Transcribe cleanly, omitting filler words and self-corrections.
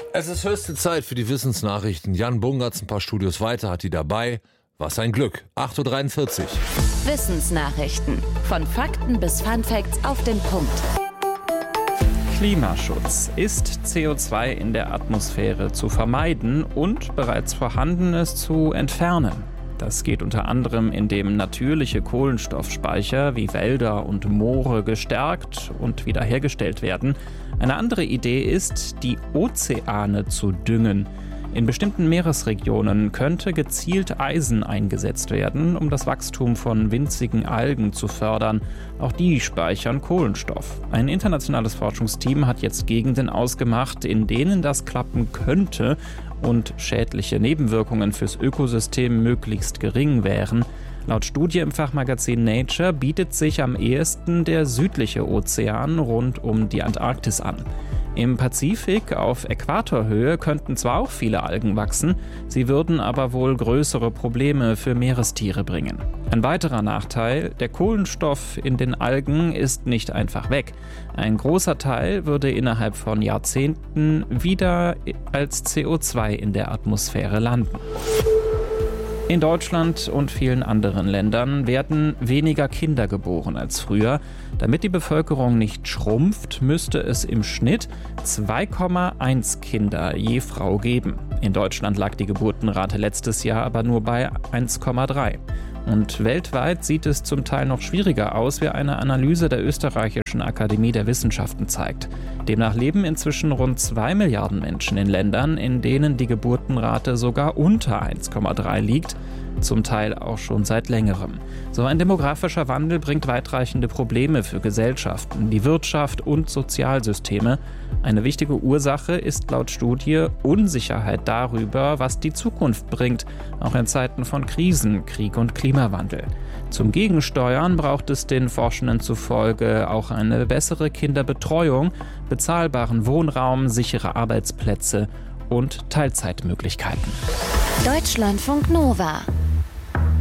Es ist höchste Zeit für die Wissensnachrichten. Jan Bungartz, ein paar Studios weiter, hat die dabei. Was ein Glück. 8.43 Uhr. Wissensnachrichten. Von Fakten bis Funfacts auf den Punkt. Klimaschutz. Ist CO2 in der Atmosphäre zu vermeiden und bereits Vorhandenes zu entfernen? Das geht unter anderem, indem natürliche Kohlenstoffspeicher wie Wälder und Moore gestärkt und wiederhergestellt werden. Eine andere Idee ist, die Ozeane zu düngen. In bestimmten Meeresregionen könnte gezielt Eisen eingesetzt werden, um das Wachstum von winzigen Algen zu fördern. Auch die speichern Kohlenstoff. Ein internationales Forschungsteam hat jetzt Gegenden ausgemacht, in denen das klappen könnte und schädliche Nebenwirkungen fürs Ökosystem möglichst gering wären. Laut Studie im Fachmagazin Nature bietet sich am ehesten der südliche Ozean rund um die Antarktis an. Im Pazifik auf Äquatorhöhe könnten zwar auch viele Algen wachsen, sie würden aber wohl größere Probleme für Meerestiere bringen. Ein weiterer Nachteil: der Kohlenstoff in den Algen ist nicht einfach weg. Ein großer Teil würde innerhalb von Jahrzehnten wieder als CO2 in der Atmosphäre landen. In Deutschland und vielen anderen Ländern werden weniger Kinder geboren als früher. Damit die Bevölkerung nicht schrumpft, müsste es im Schnitt 2,1 Kinder je Frau geben. In Deutschland lag die Geburtenrate letztes Jahr aber nur bei 1,3. Und weltweit sieht es zum Teil noch schwieriger aus, wie eine Analyse der Österreichischen Akademie der Wissenschaften zeigt. Demnach leben inzwischen rund 2 Milliarden Menschen in Ländern, in denen die Geburtenrate sogar unter 1,3 liegt, zum Teil auch schon seit längerem. So ein demografischer Wandel bringt weitreichende Probleme für Gesellschaften, die Wirtschaft und Sozialsysteme. Eine wichtige Ursache ist laut Studie Unsicherheit darüber, was die Zukunft bringt, auch in Zeiten von Krisen, Krieg und Klimawandel. Zum Gegensteuern braucht es den Forschenden zufolge auch eine bessere Kinderbetreuung, bezahlbaren Wohnraum, sichere Arbeitsplätze und Teilzeitmöglichkeiten. Deutschlandfunk Nova